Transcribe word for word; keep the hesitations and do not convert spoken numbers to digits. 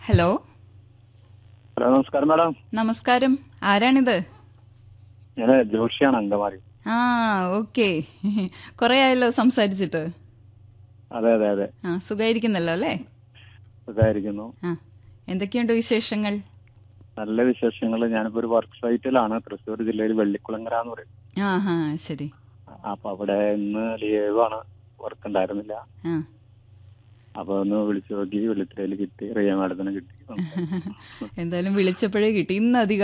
Hello hello, നമസ്കാരം madam. നമസ്കാരം. ആരാണിത്? ഞാൻ ജോഷിയാണ്, അങ്കമാലി. ആ ഓക്കെ. കുറെ ആയല്ലോ സംസാരിച്ചിട്ട്. അതെ അതെ അതെ ആ സുഖായിരിക്കുന്നല്ലോ അല്ലേ? സുഖമായിരിക്കുന്നു. ആ എന്തൊക്കെയുണ്ട് വിശേഷങ്ങൾ? നല്ല വിശേഷങ്ങൾ. ഞാനിപ്പോ ഒരു വർക്ക് സൈറ്റിലാണ്, തൃശ്ശൂർ ജില്ലയിൽ വെള്ളിക്കുളങ്ങര എന്ന് പറയും. ആ ഹാ ശരി. അപ്പൊ അവിടെ ഇന്ന് ലീവാണ്, വർക്ക് ഉണ്ടായിരുന്നില്ല. ആ അപ്പൊ ഒന്ന് വിളിച്ചു നോക്കി, വെള്ളിത്തിരയിൽ കിട്ടി, റിയ മാഡത്തിന് കിട്ടി. എന്തായാലും വിളിച്ചപ്പോഴേ കിട്ടി. ഇന്ന് അധികം